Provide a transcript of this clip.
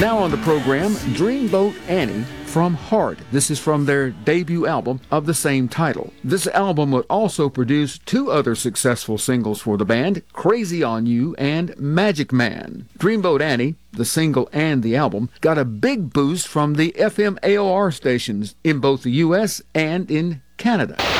Now on the program, Dreamboat Annie from Heart. This is from their debut album of the same title. This album would also produce two other successful singles for the band, Crazy on You and Magic Man. Dreamboat Annie, the single and the album, got a big boost from the FM AOR stations in both the U.S. and in Canada.